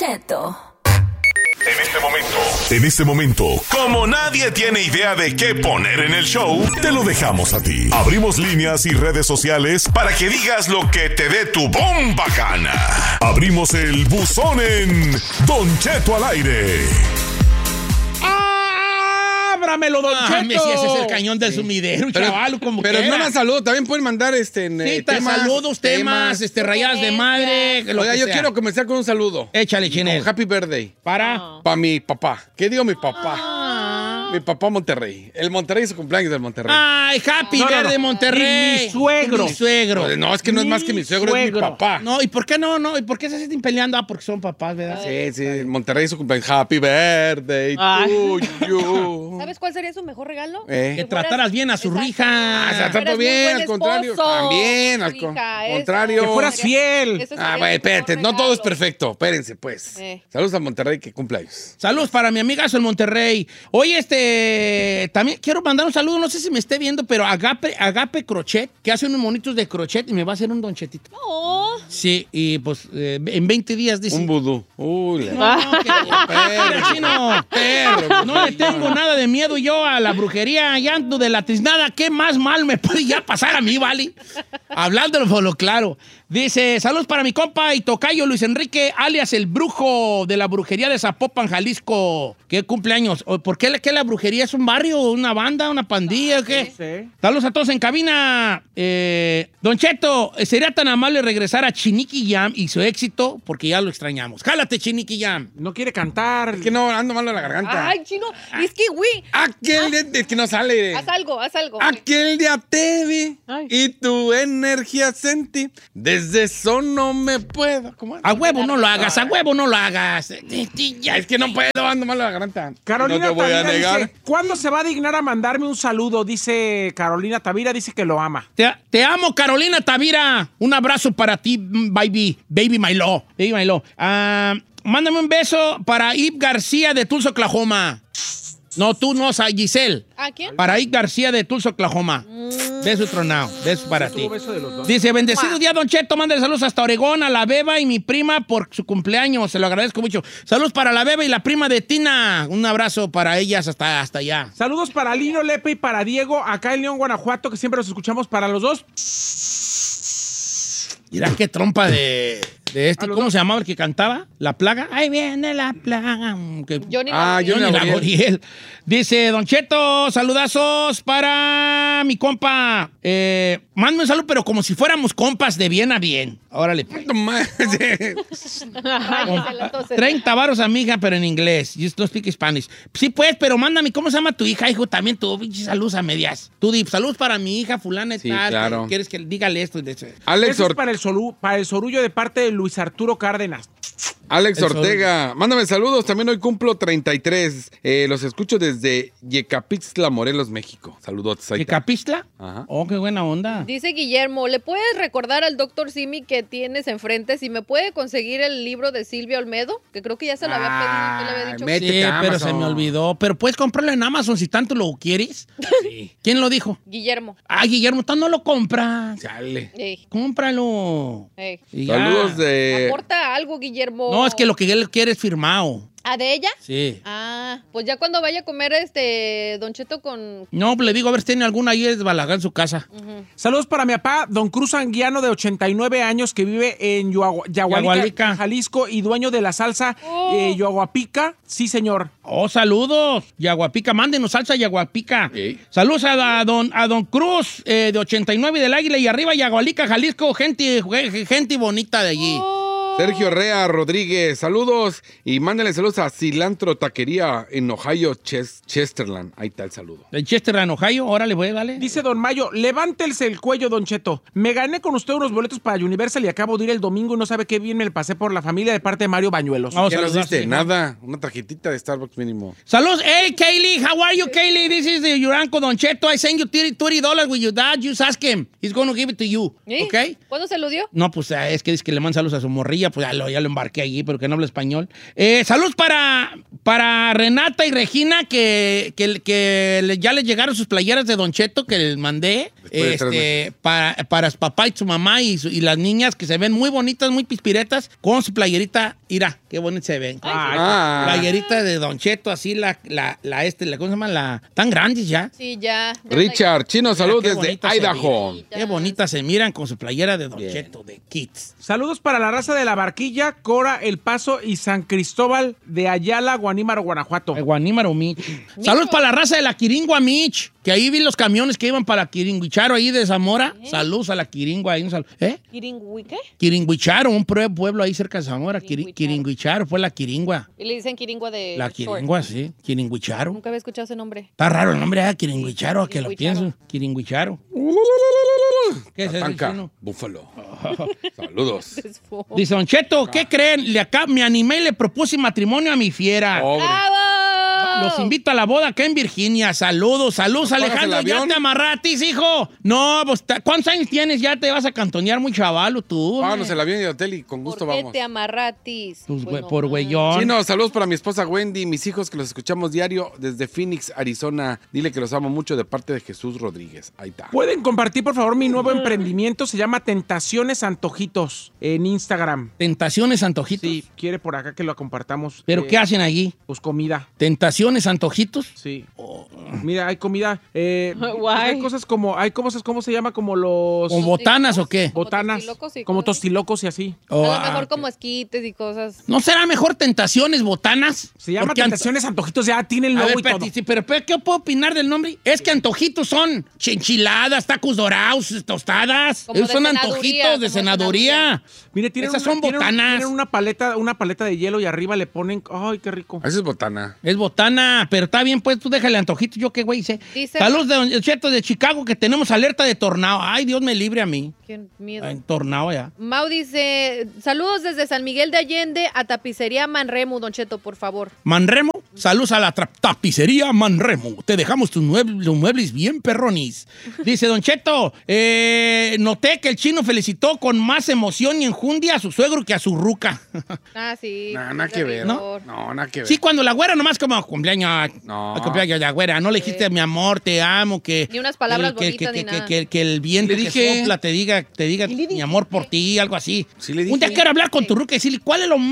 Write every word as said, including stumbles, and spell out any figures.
Cheto. En este momento, en este momento, como nadie tiene idea de qué poner en el show, te lo dejamos a ti. Abrimos líneas y redes sociales para que digas lo que te dé tu bomba gana. Abrimos el buzón en Don Cheto al aire. ¡Ábramelo, Don Ah, Cheto! me decía, ese es el cañón del sumidero, Pero, chaval, como pero quiera. no más saludos, también pueden mandar este en, eh, Sí, te temas, saludos, temas, este, rayadas de madre, lo Oiga, que yo sea. quiero comenzar con un saludo. Échale, Chinel. Con Happy Birthday. Para. Para mi papá. ¿Qué digo mi papá? Ah. Mi papá Monterrey. El Monterrey es su cumpleaños del Monterrey. Ay, Happy No, no, Verde no. Monterrey. Y mi suegro. Mi suegro. Pues no, es que no es más que mi suegro, es mi suegro. papá. No, ¿y por qué no? no? ¿Y por qué se siguen peleando? Ah, porque son papás, ¿verdad? Sí, sí, Monterrey es su cumpleaños. Happy Birthday Ay. to you. ¿Sabes cuál sería su mejor regalo? Eh. Que trataras bien a su Exacto. rija. Ah, se la trato Fueras muy bien, buen al contrario. esposo, También, al hija, con- eso. contrario. Que fueras fiel. Eso Ah, sería bueno, su mejor espérate, no todo es regalo. perfecto. Espérense, pues. Eh. Saludos a Monterrey, que cumpleaños. Saludos para mi amigazo en Monterrey. Oye, este, también quiero mandar un saludo, no sé si me esté viendo, pero Agape, Agape Crochet, que hace unos monitos de crochet y me va a hacer un donchetito. No. Sí, y pues eh, en veinte días dice. Un vudú. Uy, la- No, que- Mira, chino, perro, no le tengo nada de miedo yo a la brujería, ya ando de la tiznada. ¿Qué más mal me puede ya pasar a mí, vale? Hablándolo por lo claro. Dice, saludos para mi compa y tocayo Luis Enrique, alias el brujo de la brujería de Zapopan, Jalisco. ¿Qué cumpleaños? ¿O ¿Por qué, qué la brujería es un barrio, una banda, una pandilla? ¿Qué? Sí. Saludos a todos en cabina. Eh, Don Cheto, ¿sería tan amable regresar a Chiniki Jam y su éxito? Porque ya lo extrañamos. Jálate, Chiniki Jam. No quiere cantar. Es que no, ando mal en la garganta. Ay, chino. Es que, güey. Aquel día, es que no sale. Haz algo, haz algo. Aquel día te vi Ay. y tu energía sentí. Desde eso no me puedo. ¿Cómo es? A huevo no lo hagas, a huevo no lo hagas. Es que no puedo, ando mal en la garganta. Carolina no te voy a Tavira negar. dice, ¿cuándo se va a dignar a mandarme un saludo? Dice Carolina Tavira, dice que lo ama. Te, te amo, Carolina Tavira. Un abrazo para ti, baby. Baby my love. Baby my love. Ah, mándame un beso para Ib García de Tulsa, Oklahoma. No, tú no, Giselle. ¿A quién? Para Ib García de Tulsa, Oklahoma. Beso tronado. Beso para ti. Tuvo beso de los dos. Dice, bendecido día, Don Cheto, mándale saludos hasta Oregón, a la Beba y mi prima por su cumpleaños. Se lo agradezco mucho. Saludos para la Beba y la prima de Tina. Un abrazo para ellas hasta, hasta allá. Saludos para Lino Lepe y para Diego, acá en León, Guanajuato, que siempre los escuchamos para los dos. Mira qué trompa de, de este. A los ¿Cómo dos. se llamaba el que cantaba? La plaga. Ahí viene la plaga. Que- Johnny Ah, Laboriel. Johnny Johnny Laboriel. Laboriel. Dice, Don Cheto, saludazos para mi compa. Eh, mándame un saludo, pero como si fuéramos compas de bien a bien. Órale. No más. Váyasela, entonces. treinta varos a mi hija, pero en inglés. You don't speak Spanish. Sí, pues, pero mándame, ¿cómo se llama tu hija, hijo? También tú, pinche saludos a medias. Tú, di, saludos para mi hija, fulana y Sí, tal. claro. ¿Quieres que dígale esto? Alex, Eso es Or- para el, solu- para el sorullo de parte de Luis Arturo Cárdenas. Alex El Ortega, mándame saludos. También hoy cumplo treinta y tres. Eh, los escucho desde Yecapixtla, Morelos, México. Saludos. ahí ¿De está. Capistla? Ajá. Oh, qué buena onda. Dice Guillermo, ¿le puedes recordar al doctor Simi que tienes enfrente si me puede conseguir el libro de Silvia Olmedo? Que creo que ya se lo había pedido, que le había dicho. Ay, que- Métete Sí, a pero Amazon. se me olvidó. Pero puedes comprarlo en Amazon si tanto lo quieres. ¿Quién lo dijo? Guillermo. Ah, Guillermo, tú no lo compras. Chale. Ey, Cómpralo. ey. Y ya. Saludos de. Aporta algo, Guillermo. No, es que lo que él quiere es firmado. ¿Ah, de ella? Sí. Ah, pues ya cuando vaya a comer este Don Cheto con... No, pues le digo a ver si tiene alguna ahí desbalagada en su casa. Saludos para mi papá, don Cruz Anguiano, de ochenta y nueve años, que vive en Yahua- Yagualica, Yagualica. Jalisco, y dueño de la salsa Oh. eh, Yaguapica. Sí, señor. Oh, saludos. Yaguapica, mándenos salsa Yaguapica. Sí. Saludos a, a don, a don Cruz, eh, de ochenta y nueve del Águila y arriba, Yagualica, Jalisco, gente, gente bonita de allí. Sergio Rea Rodríguez, saludos. Y mándenle saludos a Cilantro Taquería en Ohio, Ches- Chesterland. Ahí está el saludo. De Chesterland, Ohio, órale, voy, dale. Dice don Mayo, levántelse el cuello, don Cheto. Me gané con usted unos boletos para Universal y acabo de ir el domingo y no sabe qué bien me pasé por la familia de parte de Mario Bañuelos. Vamos ¿Qué a nos saludar, diste? sí, Nada. Una tarjetita de Starbucks mínimo. Saludos. Hey, Kaylee, how are you, Kaylee? This is the Yuranco Don Cheto. I send you twenty dollars with your dad. Just ask him. He's going to give it to you. ¿Sí? ¿Ok? ¿Cuándo se lo dio? No, pues eh, es que dice que le mandan saludos a su morrilla. India, pues ya lo, ya lo embarqué allí, pero que no habla español. Eh, saludos para, para Renata y Regina, que, que, que le- ya les llegaron sus playeras de Don Cheto que les mandé. Después de tres Este, para, para su papá y su mamá y, su- y las niñas que se ven muy bonitas, muy pispiretas, con su playerita. Mira, qué bonita se ven. Ah. Playerita de Don Cheto, así la, la, la, este, la, ¿cómo se llama? La, tan grandes ya. Sí, ya. ya Richard, Chino, salud Qué desde bonitas se Idaho. miran. Qué bonitas se miran con su playera de Don Cheto, de Kids. Saludos para la raza de La Barquilla, Cora, El Paso y San Cristóbal de Ayala, Guanímaro, Guanajuato. El Guanímaro Mich. Saludos para la raza de la Quiringua Mich, que ahí vi los camiones que iban para Quiringuicharo ahí de Zamora. Saludos a la Quiringua ahí. Un sal- ¿Eh? ¿Quiringüí qué? Quiringuicharo, un prue- pueblo ahí cerca de Zamora. Quiri- Quiringuicharo. Quiringuicharo fue la Quiringua. Y le dicen Quiringua de La short. Quiringua, sí. Quiringuicharo. Nunca había escuchado ese nombre. Está raro el nombre, ¿eh? Quiringuicharo, que lo Quiringuicharo. pienso. Quiringuicharo. ¿Qué es eso, Tatanka, chino? Búfalo. Saludos. Dice, Don Cheto, ¿qué creen? Le acá me animé y le propuse matrimonio a mi fiera. Pobre. ¡Bravo! Los invito a la boda acá en Virginia. Saludos, saludos, ¿Nos pagas Alejandro. el ¿Ya avión? te amarratis, hijo? No, pues, ta- ¿cuántos años tienes? Ya te vas a cantonear muy chavalo tú. Vámonos hombre. el avión y el hotel y con gusto ¿Por qué vamos. te amarratis? Pues, Pues güey, no por más. güeyón. Chino, saludos para mi esposa Wendy y mis hijos que los escuchamos diario desde Phoenix, Arizona. Dile que los amo mucho de parte de Jesús Rodríguez. Ahí está. Pueden compartir, por favor, mi nuevo emprendimiento. Se llama Tentaciones Antojitos en Instagram. Tentaciones Antojitos. Sí, quiere por acá que lo compartamos. ¿Pero Eh, qué hacen allí? Pues comida. ¿Tentaciones Antojitos? Sí. Mira, hay comida. Eh, Guay. hay cosas como, hay cosas, ¿cómo se llama? Como los ¿Con botanas o qué? Como botanas, tostilocos y como cosas así. tostilocos y así. Oh, a lo ah, mejor ok. como esquites y cosas. ¿No será mejor Tentaciones Botanas? Se llama Porque ant- Tentaciones Antojitos, ya tiene el A logo ver, y todo. espérate, sí, pero, pero ¿qué puedo opinar del nombre? Es que antojitos son enchiladas, tacos dorados, tostadas. Como Esos de son senaduría, antojitos como de de senaduría. Mire, tienen Esas una, son tienen- botanas. Tienen una paleta, una paleta de hielo y arriba le ponen, ay, qué rico. Esa es botana. Es botana, pero está bien, pues tú déjale antojito. Yo qué güey hice. Dice- Saludos de Don Cheto de Chicago, que tenemos alerta de tornado. Ay, Dios me libre a mí. Qué miedo. En tornado ya. Mau dice, saludos desde San Miguel de Allende a Tapicería Manremo, Don Cheto, por favor. Manremo, saludos a la tra- tapicería Manremo. Te dejamos tus muebles, los muebles bien perronis. Dice Don Cheto, eh, noté que el chino felicitó con más emoción y enjundia a su suegro que a su ruca. Ah, sí. Nah, nada de que ver. rigor. No, nada que ver. Sí, cuando la güera nomás como cumpleaños, No. cumpleaños de la güera, no le dijiste mi amor, te amo, que... Ni unas palabras que, bonitas que, ni que, nada. que, que el viento Le que dije. sopla te diga, te diga mi amor por ti, algo así. Sí le Un día dije. quiero hablar con tu ruca y decirle, ¿cuál es lo más